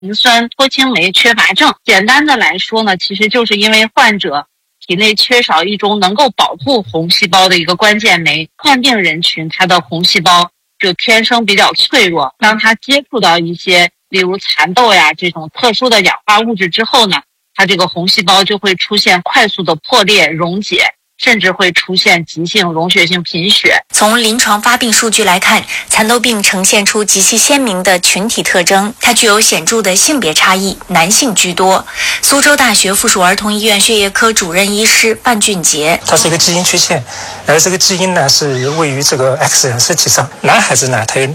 磷酸脱氢酶缺乏症。简单的来说呢，其实就是因为患者体内缺少一种能够保护红细胞的一个关键酶，患病人群他的红细胞就天生比较脆弱，当他接触到一些例如蚕豆呀这种特殊的氧化物质之后呢，它这个红细胞就会出现快速的破裂溶解，甚至会出现急性溶血性贫血。 从临床发病数据来看，蚕豆病呈现出极其鲜明的群体特征，它具有显著的性别差异，男性居多。苏州大学附属儿童医院血液科主任医师范俊杰， 它是一个基因缺陷，而这个基因呢是位于这个 X 染色体上。男孩子呢，他有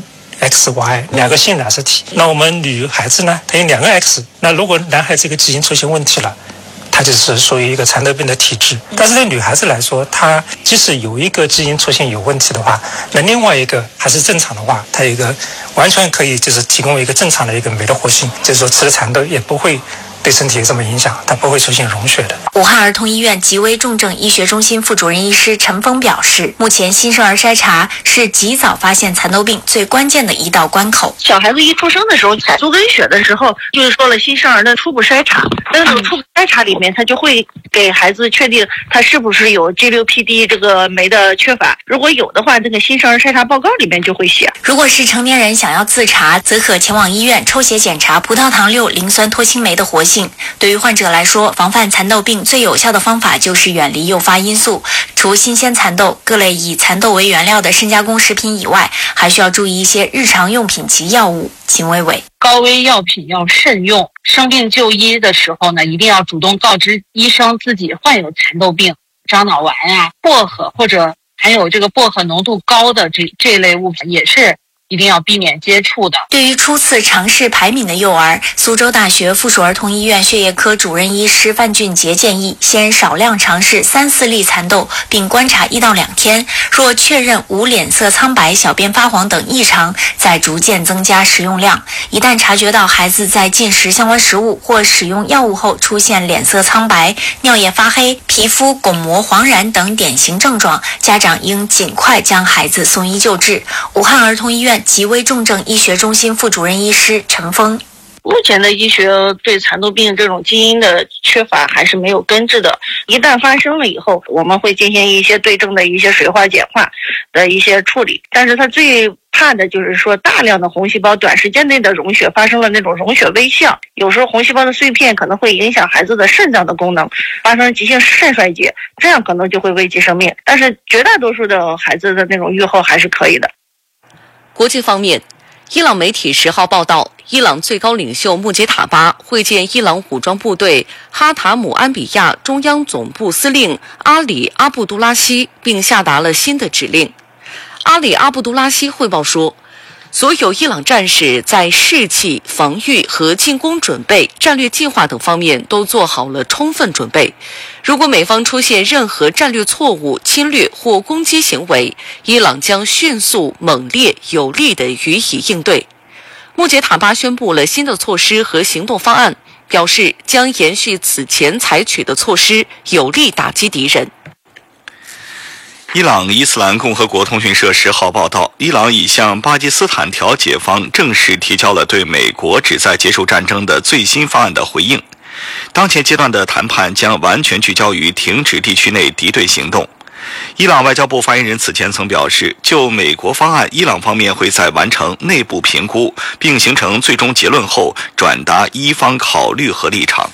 XY 两个性染色体，那我们女孩子呢，它有2个 X。那如果男孩子这个基因出现问题了，它就是属于一个蚕豆病的体质。但是对女孩子来说，她即使有一个基因出现有问题的话，那另外一个还是正常的话，它有一个完全可以就是提供一个正常的一个酶的活性，就是说吃了蚕豆也不会对身体有什么影响，它不会出现溶血的。 武汉儿童医院急危重症医学中心副主任医师陈峰表示，目前新生儿筛查是及早发现蚕豆病最关键的一道关口。 小孩子一出生的时候采足跟血的时候，就是说了新生儿的初步筛查，那种初步筛查里面，他就会给孩子确定他是不是有 G6PD 这个酶的缺乏，如果有的话，这个新生儿筛查报告里面就会写。 如果是成年人想要自查，则可前往医院抽血检查葡萄糖6磷酸脱氢酶的活性。对于患者来说，防范蚕豆病最有效的方法就是远离诱发因素。除新鲜蚕豆、各类以蚕豆为原料的深加工食品以外，还需要注意一些日常用品及药物。秦薇薇， 高危药品要慎用，生病就医的时候呢，一定要主动告知医生自己患有蚕豆病。樟脑丸啊、薄荷或者含有这个薄荷浓度高的这类物品也是一定要避免接触的。 对于初次尝试排敏的幼儿，苏州大学附属儿童医院血液科主任医师范俊杰建议，先少量尝试3-4粒蚕豆，并观察1到2天。若确认无脸色苍白、小便发黄等异常，再逐渐增加食用量。一旦察觉到孩子在进食相关食物或使用药物后出现脸色苍白、尿液发黑、皮肤巩膜黄疸等典型症状，家长应尽快将孩子送医救治。武汉儿童医院急危重症医学中心副主任医师陈峰， 目前的医学对蚕豆病这种基因的缺乏还是没有根治的，一旦发生了以后，我们会进行一些对症的一些水化碱化的一些处理，但是它最怕的就是说大量的红细胞短时间内的溶血发生了那种溶血微象，有时候红细胞的碎片可能会影响孩子的肾脏的功能，发生急性肾衰竭，这样可能就会危及生命，但是绝大多数的孩子的那种预后还是可以的。 国际方面，伊朗媒体10号报道，伊朗最高领袖穆杰塔巴会见伊朗武装部队哈塔姆安比亚中央总部司令阿里·阿布杜拉希，并下达了新的指令。阿里·阿布杜拉希汇报说，所有伊朗战士在士气、防御和进攻准备、战略计划等方面都做好了充分准备。如果美方出现任何战略错误、侵略或攻击行为，伊朗将迅速、猛烈、有力地予以应对。穆杰塔巴宣布了新的措施和行动方案，表示将延续此前采取的措施，有力打击敌人。 伊朗伊斯兰共和国通讯社10号报道，伊朗已向巴基斯坦调解方正式提交了对美国旨在结束战争的最新方案的回应。当前阶段的谈判将完全聚焦于停止地区内敌对行动。伊朗外交部发言人此前曾表示，就美国方案，伊朗方面会在完成内部评估并形成最终结论后，转达伊方考虑和立场。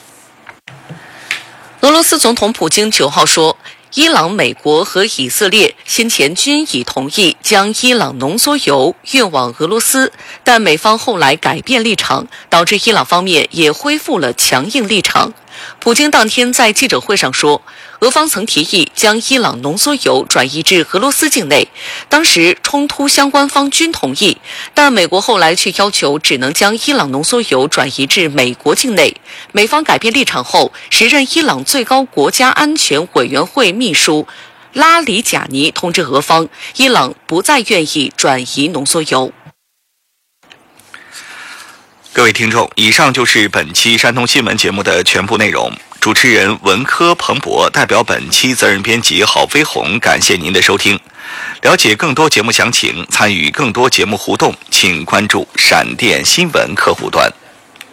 俄罗斯总统普京9号说，伊朗、美国和以色列先前均已同意将伊朗浓缩铀运往俄罗斯，但美方后来改变立场，导致伊朗方面也恢复了强硬立场。普京当天在记者会上说，俄方曾提议将伊朗浓缩铀转移至俄罗斯境内，当时冲突相关方均同意，但美国后来却要求只能将伊朗浓缩铀转移至美国境内。美方改变立场后，时任伊朗最高国家安全委员会秘书拉里贾尼通知俄方，伊朗不再愿意转移浓缩铀。 各位听众，以上就是本期山东新闻节目的全部内容。主持人文科彭博代表本期责任编辑郝飞鸿，感谢您的收听。了解更多节目详情，参与更多节目互动，请关注闪电新闻客户端。